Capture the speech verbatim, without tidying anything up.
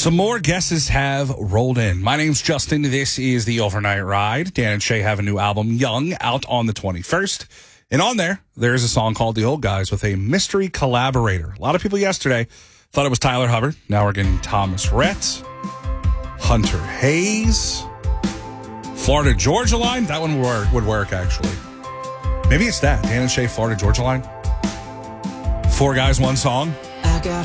Some more guesses have rolled in. My name's Justin. This is The Overnight Ride. Dan and Shay have a new album, Young, out on the twenty-first. And on there, there's a song called The Old Guys with a mystery collaborator. A lot of people yesterday thought it was Tyler Hubbard. Now we're getting Thomas Rhett, Hunter Hayes, Florida Georgia Line. That one would work, would work actually. Maybe it's that. Dan and Shay, Florida Georgia Line. Four guys, one song.